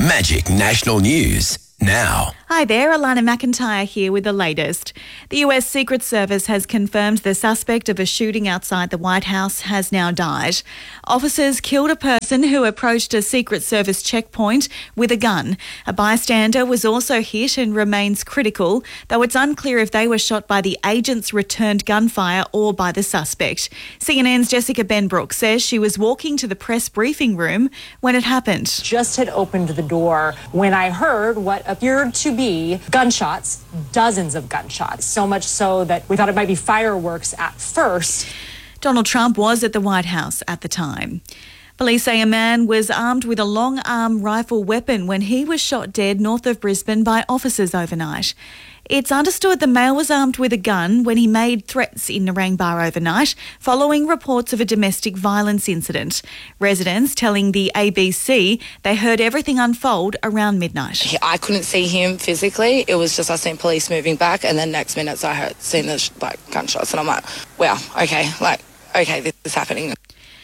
Magic National News now. Hi there, Alana McIntyre here with the latest. The US Secret Service has confirmed the suspect of a shooting outside the White House has now died. Officers killed a person who approached a Secret Service checkpoint with a gun. A bystander was also hit and remains critical, though it's unclear if they were shot by the agent's returned gunfire or by the suspect. CNN's Jessica Benbrook says she was walking to the press briefing room when it happened. Just had opened the door when I heard what appeared to be gunshots, dozens of gunshots, so much so that we thought it might be fireworks at first. Donald Trump was at the White House at the time. Police say a man was armed with a long-arm rifle weapon when he was shot dead north of Brisbane by officers overnight. It's understood the male was armed with a gun when he made threats in Narangba overnight, following reports of a domestic violence incident. Residents telling the ABC they heard everything unfold around midnight. I couldn't see him physically. It was just I seen police moving back, and then next minutes I seen the gunshots, and I'm like, wow, okay, this is happening.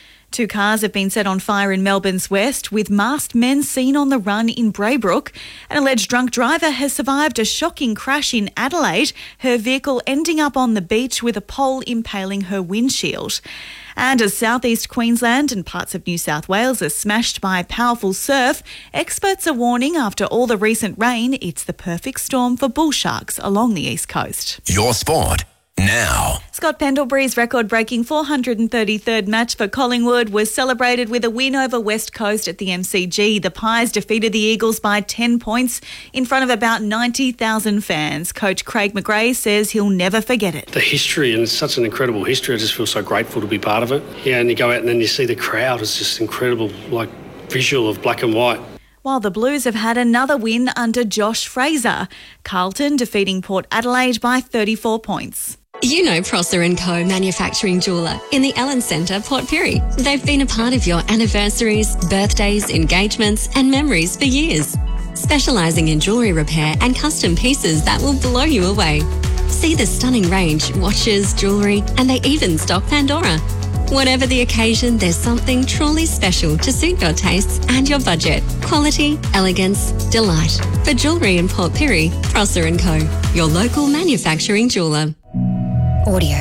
2 cars have been set on fire in Melbourne's west, with masked men seen on the run in Braybrook. An alleged drunk driver has survived a shocking crash in Adelaide, her vehicle ending up on the beach with a pole impaling her windshield. And as southeast Queensland and parts of New South Wales are smashed by powerful surf, experts are warning after all the recent rain, it's the perfect storm for bull sharks along the east coast. Your sport now. Scott Pendlebury's record-breaking 433rd match for Collingwood was celebrated with a win over West Coast at the MCG. The Pies defeated the Eagles by 10 points in front of about 90,000 fans. Coach Craig McRae says he'll never forget it. The history, and it's such an incredible history. I just feel so grateful to be part of it. Yeah, and you go out and then you see the crowd. It's just incredible, visual of black and white. While the Blues have had another win under Josh Fraser. Carlton defeating Port Adelaide by 34 points. You know Prosser & Co. Manufacturing Jeweller in the Ellen Centre, Port Pirie. They've been a part of your anniversaries, birthdays, engagements and memories for years. Specialising in jewellery repair and custom pieces that will blow you away. See the stunning range, watches, jewellery, and they even stock Pandora. Whatever the occasion, there's something truly special to suit your tastes and your budget. Quality, elegance, delight. For jewellery in Port Pirie, Prosser & Co. Your local manufacturing jeweller. Audio.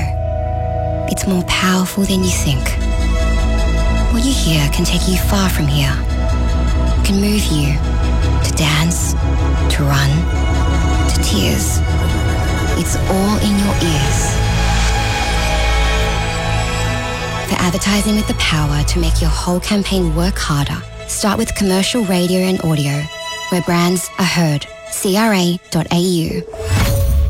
It's more powerful than you think. What you hear can take you far from here. It can move you to dance, to run, to tears. It's all in your ears. For advertising with the power to make your whole campaign work harder, start with commercial radio and audio, where brands are heard. CRA.au.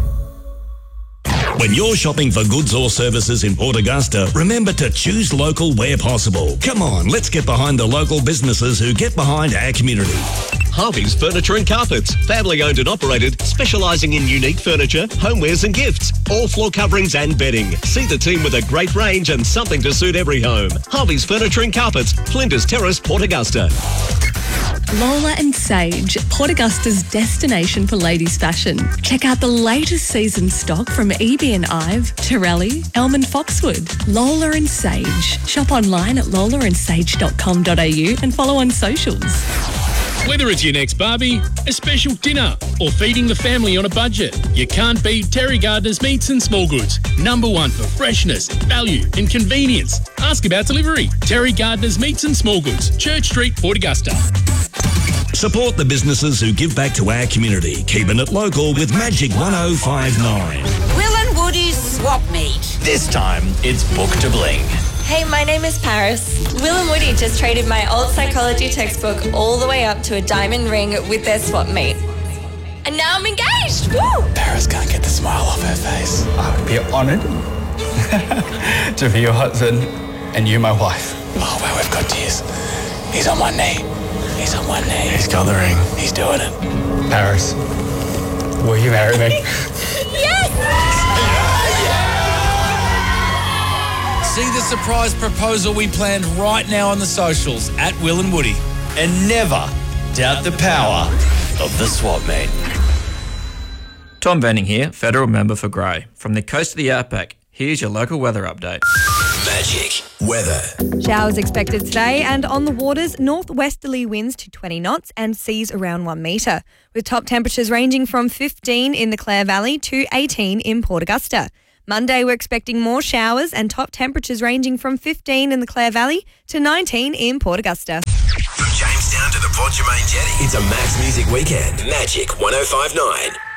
When you're shopping for goods or services in Port Augusta, remember to choose local where possible. Come on, let's get behind the local businesses who get behind our community. Harvey's Furniture and Carpets, family owned and operated, specialising in unique furniture, homewares and gifts, all floor coverings and bedding. See the team with a great range and something to suit every home. Harvey's Furniture and Carpets, Flinders Terrace, Port Augusta. Lola and Sage, Port Augusta's destination for ladies' fashion. Check out the latest season stock from Evie and Ive, Torelli, Elm Foxwood. Lola and Sage. Shop online at lolaandsage.com.au and follow on socials. Whether it's your next barbie, a special dinner, or feeding the family on a budget, you can't beat Terry Gardner's Meats and Small Goods. #1 for freshness, value and convenience. Ask about delivery. Terry Gardner's Meats and Small Goods, Church Street, Port Augusta. Support the businesses who give back to our community. Keeping it local with Magic 1059. Will and Woody's Swap Meet. This time, it's Book to Bling. Hey, my name is Paris. Will and Woody just traded my old psychology textbook all the way up to a diamond ring with their swap meet. And now I'm engaged! Woo! Paris can't get the smile off her face. I would be honoured to be your husband and you my wife. Oh, well, we've got tears. He's on one knee. He's on one knee. He's got the ring. He's doing it. Paris, will you marry me? Yes! See the surprise proposal we planned right now on the socials at Will and Woody. And never doubt the power of the swap meet. Tom Benning here, Federal Member for Grey. From the coast of the Outback, here's your local weather update. Magic weather. Showers expected today, and on the waters, northwesterly winds to 20 knots and seas around 1 metre, with top temperatures ranging from 15 in the Clare Valley to 18 in Port Augusta. Monday, we're expecting more showers and top temperatures ranging from 15 in the Clare Valley to 19 in Port Augusta. From Jamestown to the Port Germain Jetty, it's a Max Music Weekend. Magic 105.9.